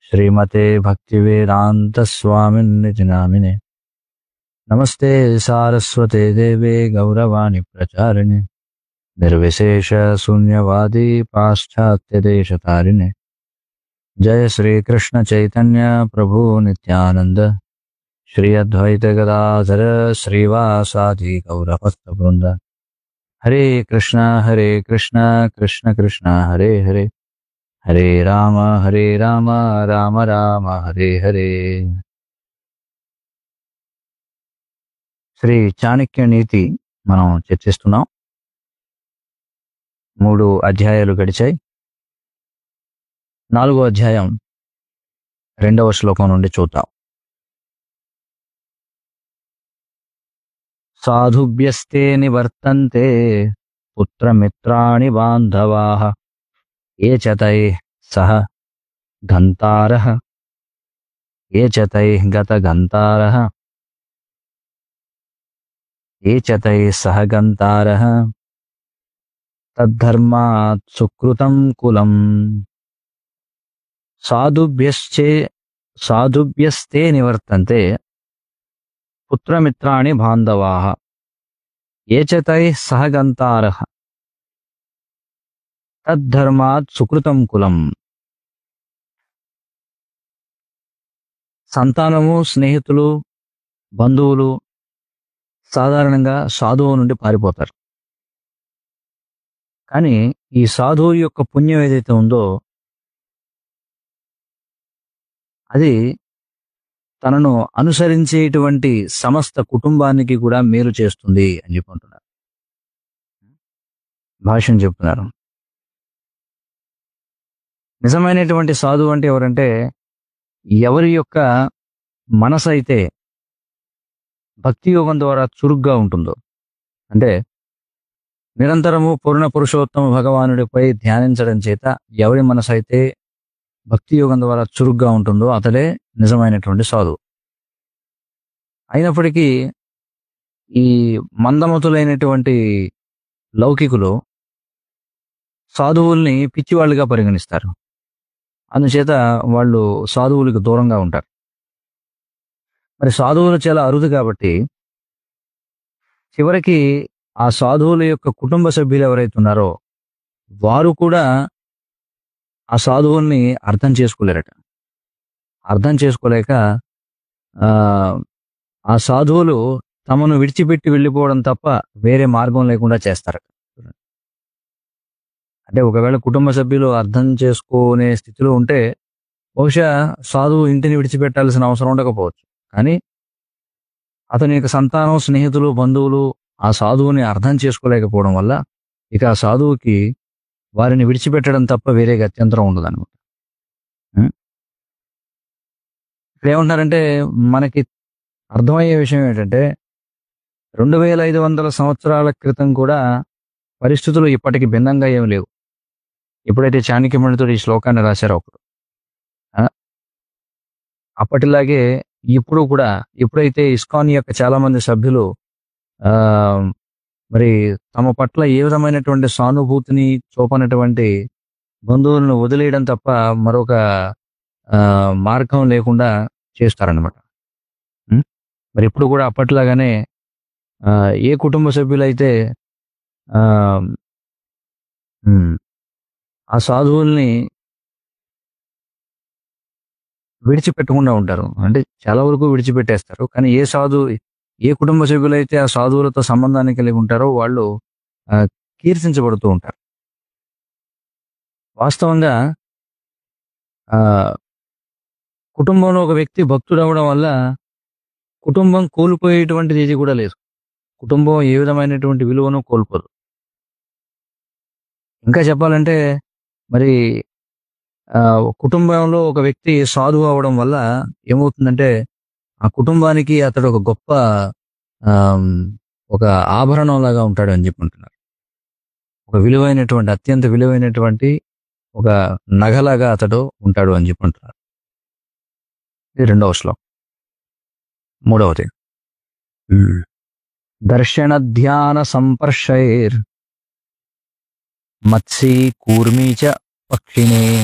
श्रीमते भक्तिवेदांत स्वामिन्निति नामिने। नमस्ते सारस्वते देवे गौरवाणी प्रचारिणे, निर्विशेष शून्यवादी पाश्चात्य देशतारिणे। जय श्री कृष्ण चैतन्य प्रभु नित्यानंद, श्री अद्वैत गदाधर श्रीवासादि गौरभक्तवृंद। हरे कृष्णा कृष्ण कृष्ण हरे हरे, हरे राम राम राम हरे हरे। శ్రీ చాణక్య నీతి మనం చర్చిస్తున్నాం. 3 అధ్యాయాలు గడిచాయి. 4వ అధ్యాయం 2వ శ్లోకం నుండి చూద్దాం. సాధుభ్యస్తే నివర్తంతే పుత్రమిత్రాణి బాంధవాః, ఏ చ తైః సహ గంతారః, ఏ చ తైః గతగంతారః, ఏ చ తైః సహ గంతారః, తద్ధర్మాత్ సుకృతం కులం. సాధుభ్యస్తే నివర్తంతే పుత్రమిత్రాణి బాంధవాః, ఏ చ తైః సహ గంతారః, తద్ధర్మాత్ సుకృతం కులం. సంతానము, స్నేహితులు, బంధువులు సాధారణంగా సాధువు నుండి పారిపోతారు. కానీ ఈ సాధువు యొక్క పుణ్యం ఏదైతే ఉందో అది తనను అనుసరించేటువంటి సమస్త కుటుంబానికి కూడా మేలు చేస్తుంది అని చెప్పుకుంటున్నారు. భాష్యం చెప్తున్నారు. నిజమైనటువంటి సాధువు అంటే ఎవరంటే, ఎవరి యొక్క మనసు అయితే భక్తి యోగం ద్వారా చురుగ్గా ఉంటుందో, అంటే నిరంతరము పూర్ణ పురుషోత్తమ భగవానుడిపై ధ్యానించడం చేత ఎవరి మనసు అయితే భక్తి యోగం ద్వారా చురుగ్గా ఉంటుందో అతడే నిజమైనటువంటి సాధువు. అయినప్పటికీ ఈ మందమతులైనటువంటి లౌకికులు సాధువుల్ని పిచ్చివాళ్ళుగా పరిగణిస్తారు. అందుచేత వాళ్ళు సాధువులకు దూరంగా ఉంటారు. మరి సాధువులు చాలా అరుదు కాబట్టి చివరికి ఆ సాధువుల యొక్క కుటుంబ సభ్యులు ఎవరైతే ఉన్నారో వారు కూడా ఆ సాధువుల్ని అర్థం చేసుకోలేరట. అర్థం చేసుకోలేక ఆ సాధువులు తమను విడిచిపెట్టి వెళ్ళిపోవడం తప్ప వేరే మార్గం లేకుండా చేస్తారట. అంటే ఒకవేళ కుటుంబ సభ్యులు అర్థం చేసుకునే స్థితిలో ఉంటే బహుశా సాధువు ఇంటిని విడిచిపెట్టాల్సిన అవసరం ఉండకపోవచ్చు. కానీ అతని యొక్క సంతానం, స్నేహితులు, బంధువులు ఆ సాధువుని అర్థం చేసుకోలేకపోవడం వల్ల ఇక ఆ సాధువుకి వారిని విడిచిపెట్టడం తప్ప వేరే గత్యంతరం ఉండదు అనమాట. ఇక్కడ ఏమంటున్నారంటే, మనకి అర్థమయ్యే విషయం ఏంటంటే 2500 సంవత్సరాల క్రితం కూడా పరిస్థితులు ఇప్పటికి భిన్నంగా ఏమి లేవు. ఎప్పుడైతే చాణక్య పండితుడు ఈ శ్లోకాన్ని రాశారో అప్పుడు అప్పటిలాగే ఇప్పుడు కూడా, ఎప్పుడైతే ఇస్కాన్ యొక్క చాలా మంది సభ్యులు మరి తమ పట్ల ఏ విధమైనటువంటి సానుభూతిని చూపనటువంటి బంధువులను వదిలేయడం తప్ప మరొక మార్గం లేకుండా చేస్తారనమాట. మరి ఇప్పుడు కూడా అప్పట్లాగానే ఏ కుటుంబ సభ్యులైతే ఆ సాధువుల్ని విడిచిపెట్టకుండా ఉంటారు, అంటే చాలా వరకు విడిచిపెట్టేస్తారు. కానీ ఏ కుటుంబ సభ్యులైతే ఆ సాధువులతో సంబంధాన్ని కలిగి ఉంటారో వాళ్ళు కీర్తించబడుతూ ఉంటారు. వాస్తవంగా కుటుంబంలో ఒక వ్యక్తి భక్తుడు అవడం వల్ల కుటుంబం కోల్పోయేటువంటిది ఏది కూడా లేదు. కుటుంబం ఏ విధమైనటువంటి విలువను కోల్పోదు. ఇంకా చెప్పాలంటే మరి కుటుంబంలో ఒక వ్యక్తి సాధువు అవడం వల్ల ఏమవుతుందంటే ఆ కుటుంబానికి అతడు ఒక గొప్ప ఒక ఆభరణం లాగా ఉంటాడు అని చెప్పుకుంటున్నారు. ఒక విలువైనటువంటి, అత్యంత విలువైనటువంటి ఒక నగలాగా అతడు ఉంటాడు అని చెప్పుకుంటున్నారు. ఇది 2వ శ్లోకం. 3వది, దర్శన ధ్యాన సంపర్శైర్ మత్స్యీ కూర్మీ చ పక్షిణే